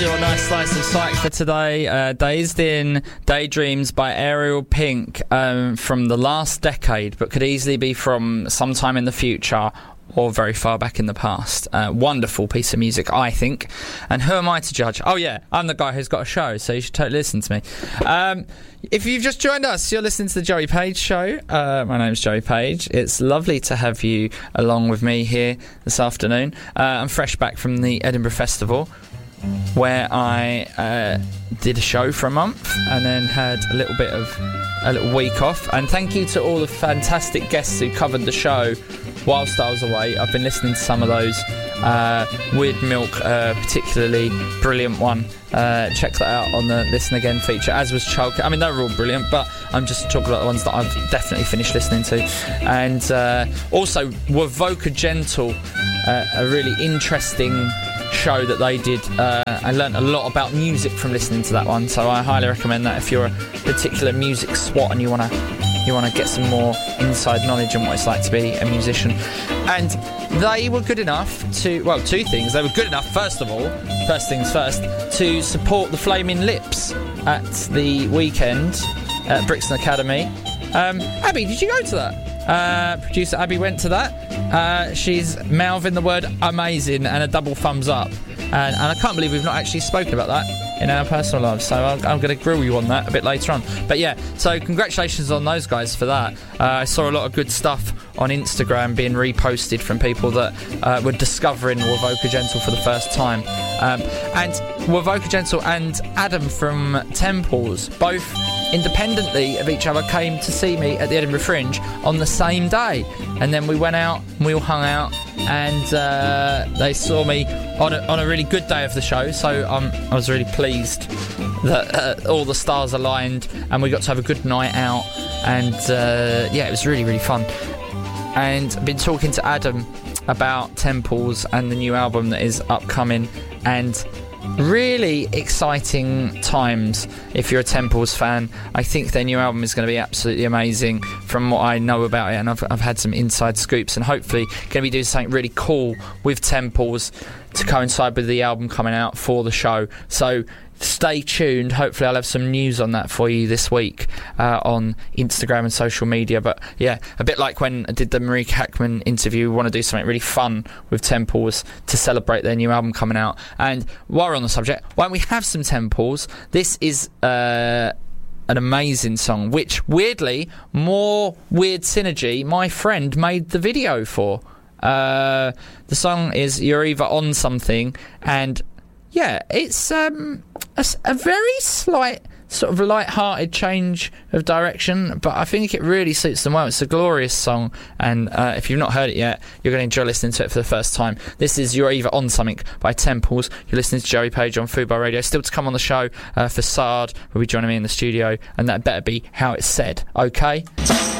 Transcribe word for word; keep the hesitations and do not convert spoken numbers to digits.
your nice slice of psych for today. Uh, Dazed in Daydreams by Ariel Pink, um, from the last decade, but could easily be from sometime in the future or very far back in the past. Uh, wonderful piece of music, I think. And who am I to judge? Oh yeah, I'm the guy who's got a show, so you should totally listen to me. Um, if you've just joined us, you're listening to the Joey Page Show. Uh, my name's Joey Page. It's lovely to have you along with me here this afternoon. Uh, I'm fresh back from the Edinburgh Festival, where I uh, did a show for a month and then had a little bit of a little week off. And thank you to all the fantastic guests who covered the show whilst I was away. I've been listening to some of those. uh, Weird Milk, uh, particularly brilliant one. Uh, check that out on the Listen Again feature, as was Childcare. I mean, they were all brilliant, but I'm just talking about the ones that I've definitely finished listening to. And uh, also Wovoka Gentle, uh, a really interesting show that they did. uh, I learnt a lot about music from listening to that one, so I highly recommend that if you're a particular music swat and you want to you want to get some more inside knowledge on what it's like to be a musician. And they were good enough to, well, two things. They were good enough, first of all, first things first, to support the Flaming Lips at the weekend at Brixton Academy. Um, Abby, did you go to that? Uh, producer Abby went to that. Uh, she's mouthing the word amazing and a double thumbs up. And, and I can't believe we've not actually spoken about that in our personal lives, so I'm, I'm going to grill you on that a bit later on. But yeah, so congratulations on those guys for that. Uh, I saw a lot of good stuff on Instagram being reposted from people that uh, were discovering Wovoka Gentle for the first time. Um, and Wovoka Gentle and Adam from Temples, both independently of each other, came to see me at the Edinburgh Fringe on the same day. And then we went out and we all hung out, and uh, they saw me on a, on a really good day of the show, so um, I was really pleased that uh, all the stars aligned and we got to have a good night out. And uh, yeah, it was really, really fun. And I've been talking to Adam about Temples and the new album that is upcoming, and really exciting times if you're a Temples fan. I think their new album is going to be absolutely amazing from what I know about it, and I've, I've had some inside scoops, and hopefully going to be doing something really cool with Temples to coincide with the album coming out for the show. So stay tuned. Hopefully I'll have some news on that for you this week uh, on Instagram and social media. But yeah, a bit like when I did the Marie Hackman interview, we want to do something really fun with Temples to celebrate their new album coming out. And while we're on the subject, why don't we have some Temples? This is uh, an amazing song, which weirdly, more Weird Synergy, my friend, made the video for. Uh, the song is You're Either On Something, and yeah, it's um, a, a very slight sort of light-hearted change of direction, but I think it really suits them well. It's a glorious song, and uh, if you've not heard it yet, you're going to enjoy listening to it for the first time. This is You're Either On Something by Temples. You're listening to Joey Page on Fubar Radio. Still to come on the show, uh, Facade will be joining me in the studio, and that better be how it's said, okay?